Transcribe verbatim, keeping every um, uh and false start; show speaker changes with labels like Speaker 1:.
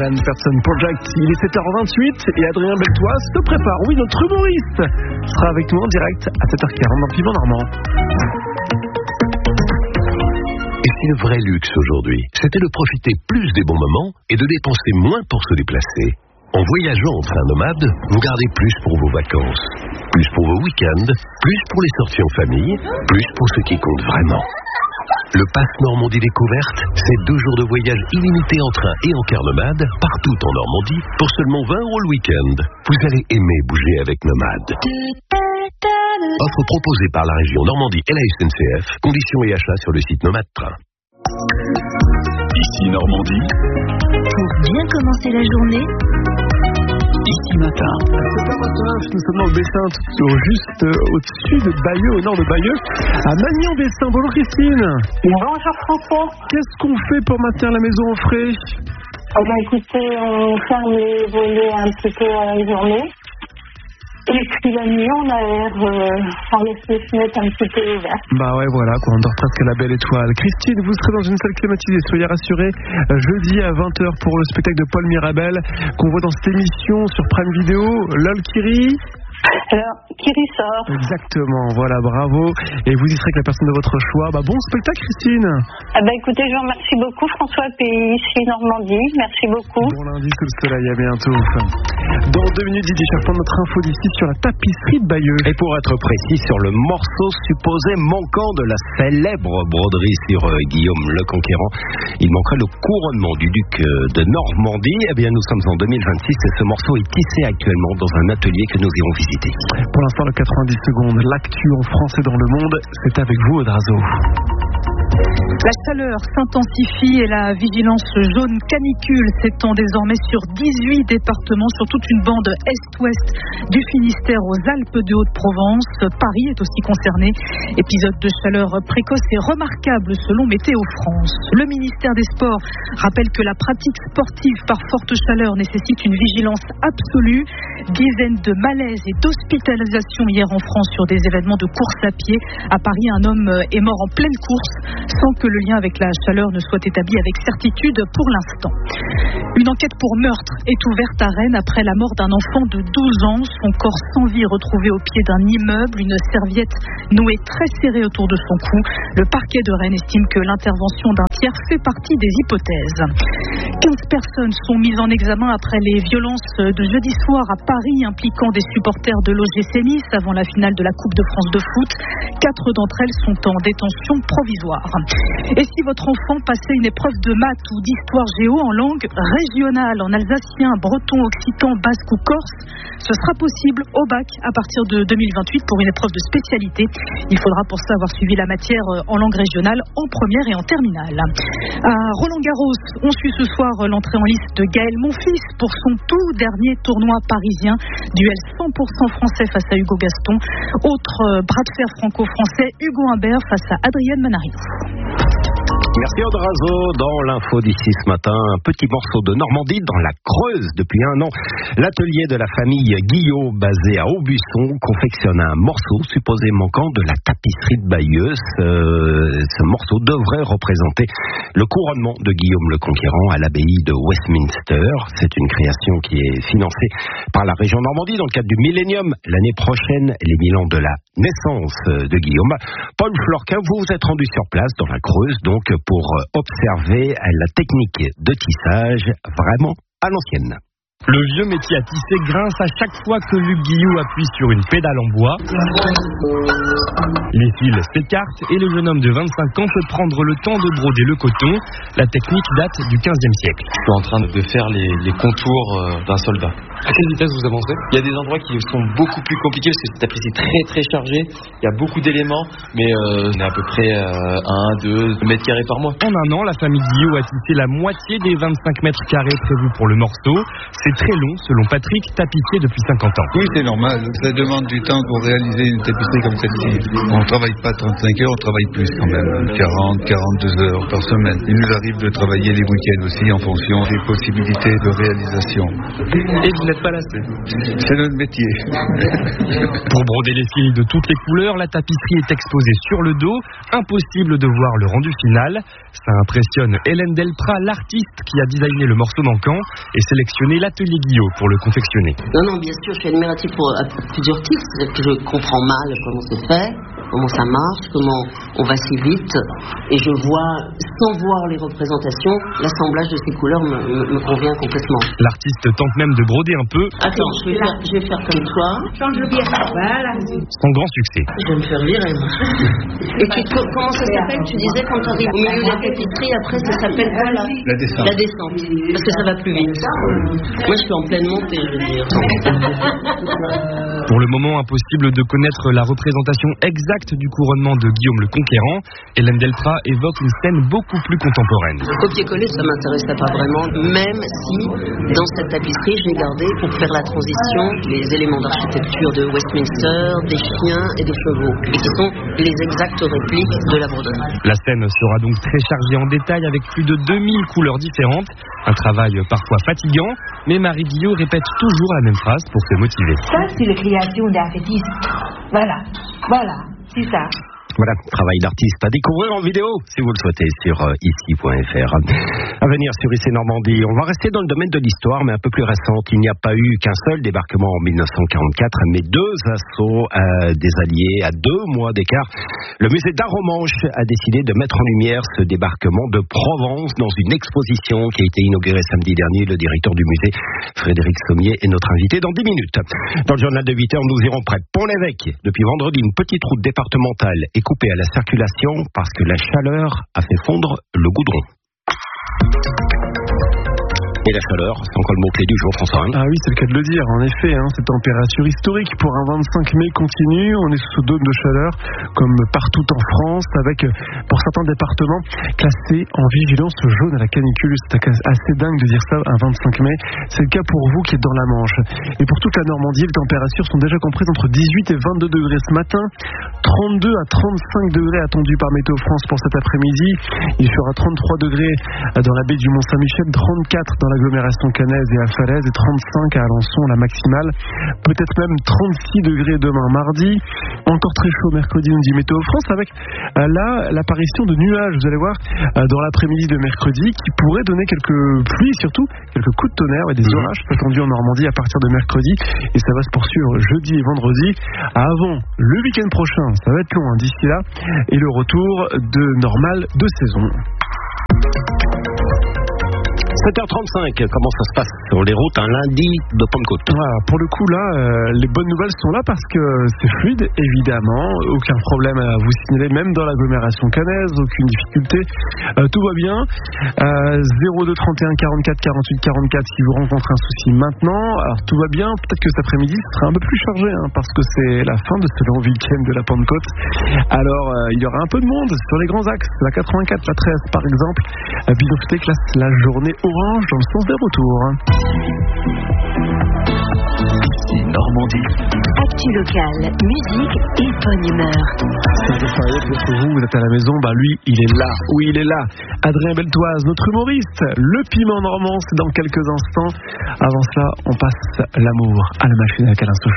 Speaker 1: Alan Person Project. Il est sept heures vingt-huit et Adrien Beltois se prépare. Oui, notre humoriste sera avec nous en direct à sept heures quarante dans Piment Normand.
Speaker 2: Et si le vrai luxe aujourd'hui, c'était de profiter plus des bons moments et de dépenser moins pour se déplacer? En voyageant en train nomade, vous gardez plus pour vos vacances, plus pour vos week-ends, plus pour les sorties en famille, plus pour ce qui compte vraiment. Le Pass Normandie Découverte, c'est deux jours de voyage illimité en train et en car nomade, partout en Normandie, pour seulement vingt euros le week-end. Vous allez aimer bouger avec Nomade. Offre proposée par la région Normandie et la S N C F, conditions et achats sur le site Nomade Train.
Speaker 3: Ici Normandie.
Speaker 4: Pour bien commencer la journée,
Speaker 3: Ici Matin.
Speaker 1: sept heures vingt-neuf, nous sommes dans le Bessin, juste au-dessus de Bayeux, au nord de Bayeux, à Magnan-Bessin. Bonjour Christine.
Speaker 5: Bonjour François.
Speaker 1: Qu'est-ce qu'on fait pour maintenir la maison au frais?
Speaker 5: Eh bien, écoutez, on ferme les volets un petit peu à la journée. Et puis la nuit, on aère, euh, on laisse les fenêtres un petit peu ouvertes.
Speaker 1: Bah ouais, voilà, quoi, on dort presque la belle étoile. Christine, vous serez dans une salle climatisée, soyez rassurés, jeudi à vingt heures pour le spectacle de Paul Mirabel, qu'on voit dans cette émission sur Prime Video, Lol Kiri.
Speaker 5: Alors, Kiri sort.
Speaker 1: Exactement, voilà, bravo. Et vous y serez avec la personne de votre choix. Bah bon spectacle, Christine.
Speaker 5: Eh ben, écoutez, je vous remercie beaucoup, François, et puis ici Normandie. Merci beaucoup.
Speaker 1: Bon lundi sous le soleil, à bientôt. Dans deux minutes, Didier Charpent, notre info d'ici sur la tapisserie de Bayeux.
Speaker 6: Et pour être précis, sur le morceau supposé manquant de la célèbre broderie sur euh, Guillaume le Conquérant, il manquerait le couronnement du duc euh, de Normandie. Eh bien, nous sommes en deux mille vingt-six et ce morceau est tissé actuellement dans un atelier que nous irons visiter.
Speaker 1: Pour l'instant, le quatre-vingt-dix secondes, l'actu en France et dans le monde, c'est avec vous, Odrazo.
Speaker 7: La chaleur s'intensifie et la vigilance jaune canicule s'étend désormais sur dix-huit départements, sur toute une bande est-ouest du Finistère aux Alpes de Haute-Provence. Paris est aussi concerné. Épisode de chaleur précoce et remarquable selon Météo France. Le ministère des Sports rappelle que la pratique sportive par forte chaleur nécessite une vigilance absolue. Dizaines de malaises et d'hospitalisations hier en France sur des événements de course à pied. À Paris, un homme est mort en pleine course sans que le lien avec la chaleur ne soit établi avec certitude pour l'instant. Une enquête pour meurtre est ouverte à Rennes après la mort d'un enfant de douze ans. Son corps sans vie retrouvé au pied d'un immeuble, une serviette nouée très serrée autour de son cou. Le parquet de Rennes estime que l'intervention d'un tiers fait partie des hypothèses. quinze personnes sont mises en examen après les violences de jeudi soir à Paris impliquant des supporters de l'O G C Nice avant la finale de la Coupe de France de foot. Quatre d'entre elles sont en détention provisoire. Et si votre enfant passait une épreuve de maths ou d'histoire géo en langue régionale, en alsacien, breton, occitan, basque ou corse, ce sera possible au bac à partir de deux mille vingt-huit pour une épreuve de spécialité. Il faudra pour ça avoir suivi la matière en langue régionale en première et en terminale. À Roland-Garros, on suit ce soir l'entrée en liste de Gaël Monfils pour son tout dernier tournoi parisien. Duel cent pour cent français face à Hugo Gaston. Autre bras de fer franco-français, Hugo Humbert face à Adrienne Manarino.
Speaker 6: Merci Odrazo. Dans l'info d'ici ce matin, un petit morceau de Normandie dans la Creuse. Depuis un an, l'atelier de la famille Guillot, basé à Aubusson, confectionne un morceau supposé manquant de la tapisserie de Bayeux. Ce, ce morceau devrait représenter le couronnement de Guillaume le Conquérant à l'abbaye de Westminster. C'est une création qui est financée par la région Normandie dans le cadre du Millénium. L'année prochaine, les mille ans de la naissance de Guillaume. Paul Florquin, vous vous êtes rendu sur place dans la Creuse, donc pour observer la technique de tissage vraiment à l'ancienne.
Speaker 8: Le vieux métier à tisser grince à chaque fois que Luc Guillot appuie sur une pédale en bois. Les fils s'écartent et le jeune homme de vingt-cinq ans peut prendre le temps de broder le coton. La technique date du quinzième siècle.
Speaker 9: Je suis en train de faire les, les contours d'un soldat. À quelle vitesse vous avancez? Il y a des endroits qui sont beaucoup plus compliqués parce que cette tapisserie est très très chargée. Il y a beaucoup d'éléments, mais euh, on est à peu près euh, un, deux mètres carrés par mois.
Speaker 8: En un an, la famille Guillot a tissé la moitié des vingt-cinq mètres carrés prévus pour le morceau. C'est c'est très long, selon Patrick, tapissier depuis cinquante ans.
Speaker 10: Oui, c'est normal. Ça demande du temps pour réaliser une tapisserie comme celle-ci. On ne travaille pas trente-cinq heures, on travaille plus quand même. quarante, quarante-deux heures par semaine. Il nous arrive de travailler les week-ends aussi en fonction des possibilités de réalisation.
Speaker 8: Et vous n'êtes pas lassé?
Speaker 10: C'est notre métier.
Speaker 8: Pour broder les fils de toutes les couleurs, la tapisserie est exposée sur le dos. Impossible de voir le rendu final. Ça impressionne Hélène Delprat, l'artiste qui a designé le morceau manquant et sélectionné l'atelier Guillot pour le confectionner.
Speaker 11: Non, non, bien sûr, je suis admirative pour à plusieurs titres. C'est-à-dire que je comprends mal comment c'est fait, comment ça marche, comment on va si vite. Et je vois, sans voir les représentations, l'assemblage de ces couleurs me, me, me convient complètement.
Speaker 8: L'artiste tente même de broder un peu.
Speaker 11: Attends, je vais faire, je vais faire comme toi.
Speaker 7: Change le biais. Voilà.
Speaker 8: Sans grand succès.
Speaker 11: Je vais me faire virer, moi. Et tu, comment ça s'appelle? Tu disais quand tu arrives au milieu de la tapisserie, après ça s'appelle quoi là?
Speaker 10: La descente.
Speaker 11: La descente. Parce que ça va plus vite. Moi, je suis en pleine montée, je veux dire.
Speaker 8: Pour le moment, impossible de connaître la représentation exacte du couronnement de Guillaume le Conquérant. Hélène Delprat évoque une scène beaucoup plus contemporaine.
Speaker 11: Le copier-coller, ça m'intéressait pas vraiment, même si dans cette tapisserie, j'ai gardé pour faire la transition les éléments d'architecture de Westminster, des chiens et des chevaux, et qui sont les exactes répliques de la broderie.
Speaker 8: La scène sera donc très chargée en détail avec plus de deux mille couleurs différentes. Un travail parfois fatigant, mais Marie Guillot répète toujours la même phrase pour se motiver.
Speaker 12: Ça, c'est la création d'artistes. Voilà, voilà, c'est ça.
Speaker 6: Voilà, travail d'artiste à découvrir en vidéo, si vous le souhaitez, sur euh, ici point f r. À venir sur I C Normandie, on va rester dans le domaine de l'histoire, mais un peu plus récente. Il n'y a pas eu qu'un seul débarquement en mille neuf cent quarante-quatre, mais deux assauts euh, des Alliés à deux mois d'écart. Le musée d'Arromanches a décidé de mettre en lumière ce débarquement de Provence dans une exposition qui a été inaugurée samedi dernier. Le directeur du musée, Frédéric Sommier, est notre invité dans dix minutes. Dans le journal de huit heures, nous irons près de Pont-l'Évêque. Depuis vendredi, une petite route départementale est coupée à la circulation parce que la chaleur a fait fondre le goudron. Et la chaleur, c'est encore le mot-clé du jour, François.
Speaker 1: Ah oui, c'est le cas de le dire. En effet, hein, cette température historique pour un vingt-cinq mai continue. On est sous ce dôme de chaleur, comme partout en France, avec, pour certains départements, classés en vigilance jaune à la canicule. C'est assez dingue de dire ça un vingt-cinq mai. C'est le cas pour vous qui êtes dans la Manche. Et pour toute la Normandie, les températures sont déjà comprises entre dix-huit et vingt-deux degrés ce matin. trente-deux à trente-cinq degrés attendus par Météo France pour cet après-midi. Il fera trente-trois degrés dans la baie du Mont-Saint-Michel, trente-quatre dans l'agglomération caennaise et à Falaise et trente-cinq à Alençon, la maximale. Peut-être même trente-six degrés demain mardi. Encore très chaud mercredi, nous dit Météo France, avec euh, là l'apparition de nuages, vous allez voir, euh, dans l'après-midi de mercredi, qui pourraient donner quelques pluies, surtout quelques coups de tonnerre et des orages attendus en Normandie à partir de mercredi. Et ça va se poursuivre jeudi et vendredi. Avant le week-end prochain, ça va être long hein, d'ici là, et le retour de normal de saison.
Speaker 6: sept heures trente-cinq, comment ça se passe sur les routes un lundi de Pentecôte?
Speaker 1: Voilà, pour le coup là, euh, les bonnes nouvelles sont là parce que c'est fluide, évidemment, aucun problème à vous signaler, même dans l'agglomération caennaise, aucune difficulté, euh, tout va bien. euh, zéro deux trente et un quarante-quatre quarante-huit quarante-quatre si vous rencontrez un souci maintenant. Alors tout va bien, peut-être que cet après-midi ce sera un peu plus chargé hein, parce que c'est la fin de ce long week-end de la Pentecôte. Alors euh, il y aura un peu de monde sur les grands axes, la quatre-vingt-quatre, la treize par exemple. euh, Bidonfté classe la journée orange dans le sens des retours.
Speaker 3: Ici Normandie.
Speaker 4: Actu locale, musique et bonne humeur.
Speaker 1: C'est un jour pour vous, vous êtes à la maison, bah lui, il est là. Oui, il est là. Adrien Beltoise, notre humoriste. Le piment normand, c'est dans quelques instants. Avant cela, on passe l'amour à la machine à Alain Souchon.